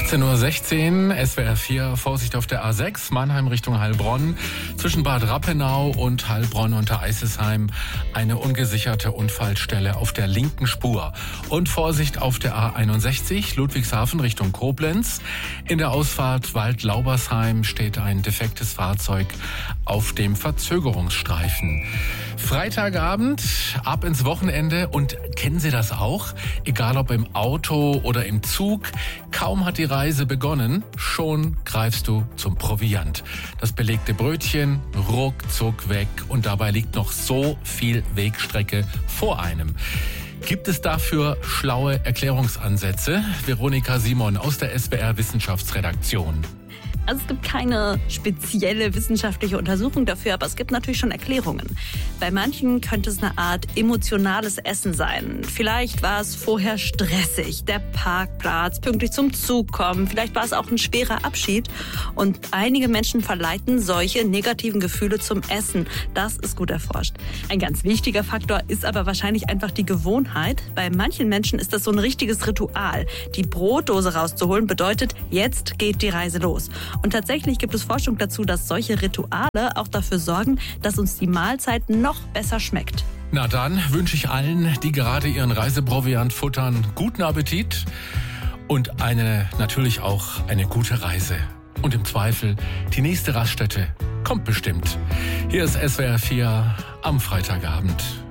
18:16 Uhr, SWR 4, Vorsicht auf der A6, Mannheim Richtung Heilbronn. Zwischen Bad Rappenau und Heilbronn unter Eisesheim eine ungesicherte Unfallstelle auf der linken Spur. Und Vorsicht auf der A61, Ludwigshafen Richtung Koblenz. In der Ausfahrt Wald-Laubersheim steht ein defektes Fahrzeug auf dem Verzögerungsstreifen. Freitagabend, ab ins Wochenende, und kennen Sie das auch? Egal ob im Auto oder im Zug, kaum hat die Reise begonnen, schon greifst du zum Proviant. Das belegte Brötchen ruckzuck weg und dabei liegt noch so viel Wegstrecke vor einem. Gibt es dafür schlaue Erklärungsansätze? Veronika Simon aus der SWR Wissenschaftsredaktion. Also es gibt keine spezielle wissenschaftliche Untersuchung dafür, aber es gibt natürlich schon Erklärungen. Bei manchen könnte es eine Art emotionales Essen sein. Vielleicht war es vorher stressig, der Parkplatz, pünktlich zum Zug kommen. Vielleicht war es auch ein schwerer Abschied. Und einige Menschen verleiten solche negativen Gefühle zum Essen. Das ist gut erforscht. Ein ganz wichtiger Faktor ist aber wahrscheinlich einfach die Gewohnheit. Bei manchen Menschen ist das so ein richtiges Ritual. Die Brotdose rauszuholen bedeutet, jetzt geht die Reise los. Und tatsächlich gibt es Forschung dazu, dass solche Rituale auch dafür sorgen, dass uns die Mahlzeit noch besser schmeckt. Na dann wünsche ich allen, die gerade ihren Reiseproviant futtern, guten Appetit und natürlich auch eine gute Reise. Und im Zweifel, die nächste Raststätte kommt bestimmt. Hier ist SWR 4 am Freitagabend.